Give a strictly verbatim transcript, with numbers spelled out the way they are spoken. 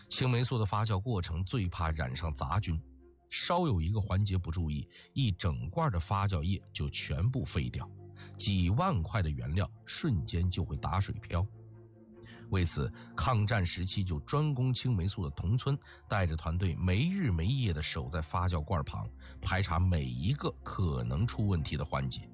青霉素的发酵过程最怕染上杂菌，稍有一个环节不注意，一整罐的发酵液就全部废掉，几万块的原料瞬间就会打水漂。为此，抗战时期就专攻青霉素的童村带着团队没日没夜地守在发酵罐旁，排查每一个可能出问题的环节。